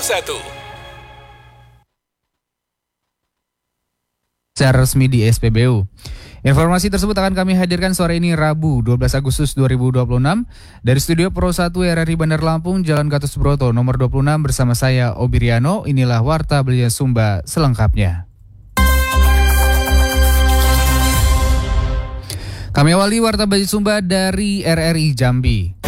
Secara resmi di SPBU. Informasi tersebut akan kami hadirkan sore ini Rabu 12 Agustus 2026 dari Studio Pro 1 RRI Bandar Lampung, Jalan Gatot Subroto nomor 26 bersama saya Obiriano. Inilah Warta Belia Sumba selengkapnya. Kami awali Warta Belia Sumba dari RRI Jambi.